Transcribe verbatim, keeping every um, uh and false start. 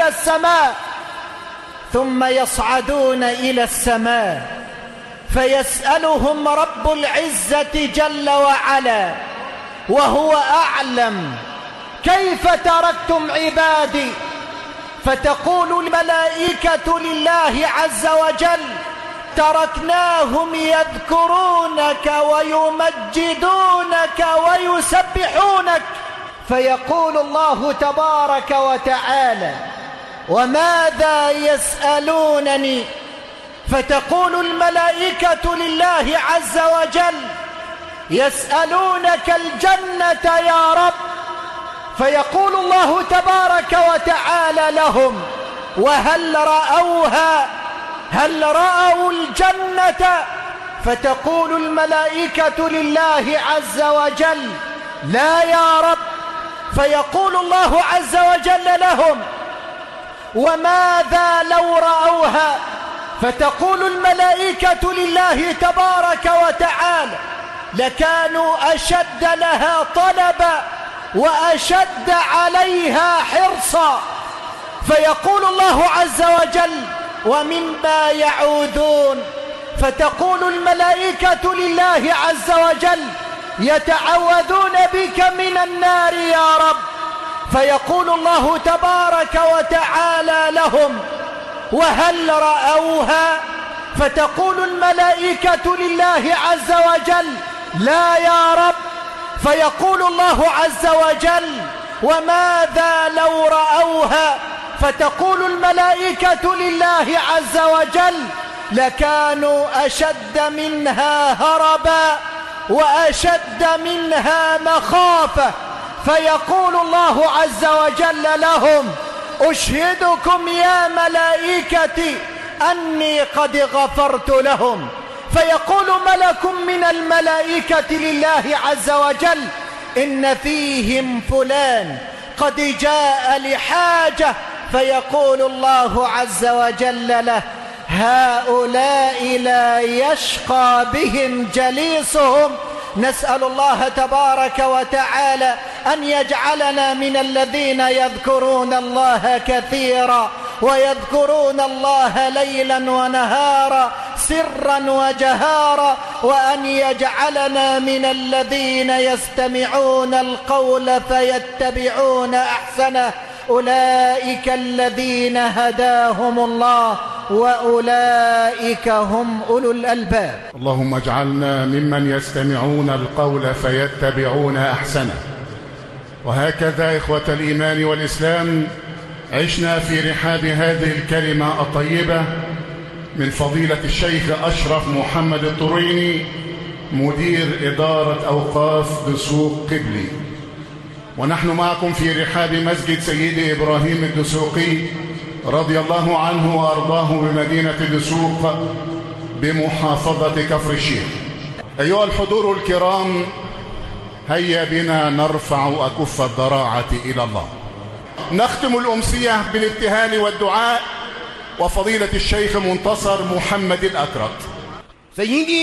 إلى السماء، ثم يصعدون إلى السماء فيسألهم رب العزة جل وعلا وهو أعلم: كيف تركتم عبادي؟ فتقول الملائكة لله عز وجل: تركناهم يذكرونك ويمجدونك ويسبحونك. فيقول الله تبارك وتعالى: وماذا يسألونني؟ فتقول الملائكة لله عز وجل: يسألونك الجنة يا رب. فيقول الله تبارك وتعالى لهم: وهل رأوها؟ هل رأوا الجنة؟ فتقول الملائكة لله عز وجل: لا يا رب. فيقول الله عز وجل لهم: وماذا لو رأوها؟ فتقول الملائكة لله تبارك وتعالى: لكانوا أشد لها طلبا وأشد عليها حرصا. فيقول الله عز وجل: ومما يعوذون؟ فتقول الملائكة لله عز وجل: يتعوذون بك من النار يا رب. فيقول الله تبارك وتعالى لهم: وهل رأوها؟ فتقول الملائكة لله عز وجل: لا يا رب. فيقول الله عز وجل: وماذا لو رأوها؟ فتقول الملائكة لله عز وجل: لكانوا أشد منها هربا وأشد منها مخافة. فيقول الله عز وجل لهم: أشهدكم يا ملائكتي أني قد غفرت لهم. فيقول ملك من الملائكة لله عز وجل: إن فيهم فلان قد جاء لحاجة. فيقول الله عز وجل له: هؤلاء لا يشقى بهم جليسهم. نسأل الله تبارك وتعالى أن يجعلنا من الذين يذكرون الله كثيرا ويذكرون الله ليلا ونهارا سرا وجهارا، وأن يجعلنا من الذين يستمعون القول فيتبعون أحسنه. أولئك الذين هداهم الله وأولئك هم أولو الألباب. اللهم اجعلنا ممن يستمعون القول فيتبعون أحسنه. وهكذا إخوة الإيمان والإسلام عشنا في رحاب هذه الكلمة الطيبة من فضيلة الشيخ أشرف محمد الطريني مدير إدارة أوقاف دسوق قبلي. ونحن معكم في رحاب مسجد سيدي إبراهيم الدسوقي رضي الله عنه وأرضاه بمدينة دسوق بمحافظة كفر الشيخ. أيها الحضور الكرام، هيا بنا نرفع أكف الضراعة إلى الله. نختم الأمسية بالابتهال والدعاء وفضيلة الشيخ منتصر محمد الأكرت. سيدي